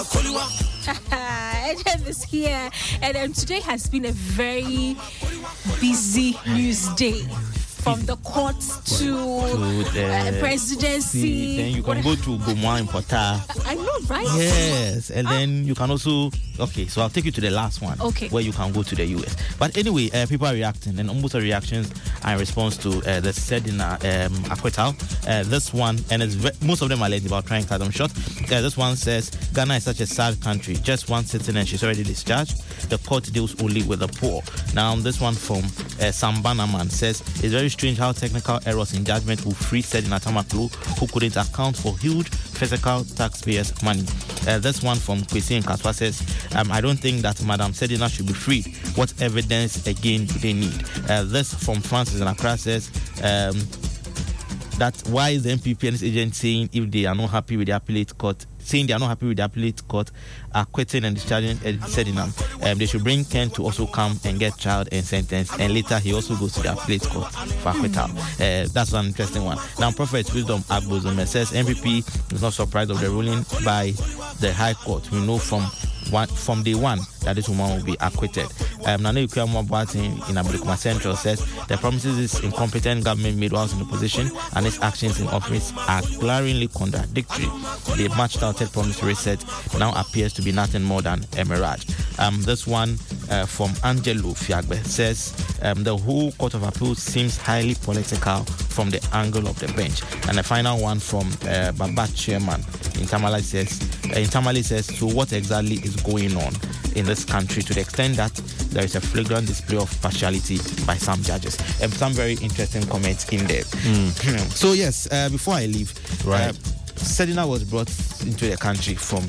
Ejem is here, and today has been a very busy news day. From the courts to the presidency. Then you can go to Gomwa in Porta. I know, right? Yes, and then you can also... Okay, so I'll take you to the last one. Okay. Where you can go to the US. But anyway, people are reacting, and almost the reactions are in response to the Sedina acquittal. This one, and most of them are late about trying to cut them short. This one says, Ghana is such a sad country. Just one sitting and she's already discharged. The court deals only with the poor. Now, this one from Sambanaman says, it's very strange how technical errors in judgment will free Sedina Tamaklu, who couldn't account for huge physical taxpayers' money. This one from Kwesi and Kaswa says, I don't think that Madam Sedina should be freed. What evidence again do they need? This from Francis and Accra says, that why is the MPP and its agent saying if they are not happy with the appellate court, are quitting and discharging Sedina? They should bring Ken to also come and get tried and sentenced, and later he also goes to the appellate court for acquittal. That's an interesting one. Now, Prophet Wisdom Agbozome says MPP is not surprised of the ruling by the High Court. We know from day one that this woman will be acquitted. Nana Ikuyamu Boateng in Abulikuma Central says the promises this incompetent government made whilst in the position and its actions in office are glaringly contradictory. The much touted promise to reset now appears to be nothing more than a mirage. This one from Angelo Fiagbe says the whole Court of Appeal seems highly political from the angle of the bench. And the final one from Baba Chairman in Tamale says, so what exactly is going on in this country to the extent that there is a flagrant display of partiality by some judges? Some very interesting comments in there. So yes, before I leave, right. Sedina was brought into the country from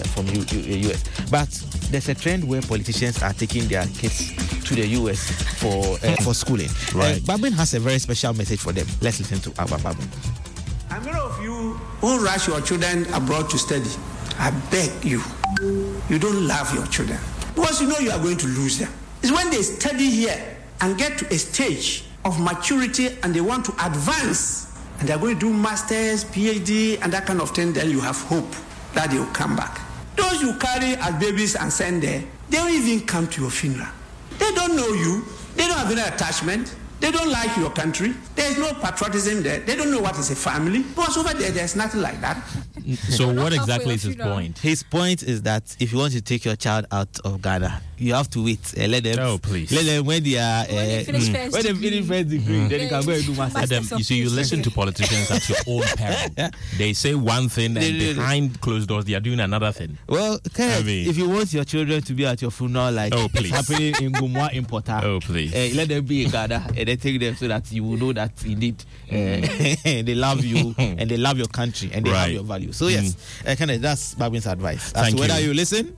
US, but there's a trend where politicians are taking their kids to the US for schooling. Right. Babin has a very special message for them. Let's listen to Abba Babin. I'm many of you who rush your children abroad to study. I beg you, you don't love your children because you know you are going to lose them. It's when they study here and get to a stage of maturity and they want to advance and they're going to do masters, PhD, and that kind of thing, then you have hope that they will come back. Those you carry as babies and send there, they don't even come to your funeral. They don't know you. They don't have any attachment. They don't like your country. There's no patriotism there. They don't know what is a family. Because over there, there's nothing like that. So what exactly is his point? His point is that if you want to take your child out of Ghana, you have to wait. Let them. Oh, please. Let them when they are when they finish first degree, then you can go and do master. Adam, you see, you listen to politicians at your own peril. They say one thing and behind closed doors they are doing another thing. Well, if you want your children to be at your funeral, like it's happening in Gumwa in Porta, let them be in Ghana and then take them so that you will know that indeed they love you and they love your country and they have your values. So yes, that's Babin's advice. As to whether you listen,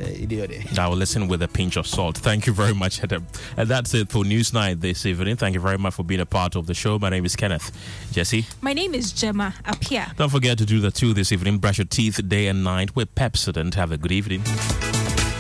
I will listen with a pinch of salt. Thank you very much, Adam. And that's it for Newsnight this evening. Thank you very much for being a part of the show. My name is Kenneth. Jesse? My name is Gemma Apia. Don't forget to do that too this evening. Brush your teeth day and night with Pepsodent. Have a good evening.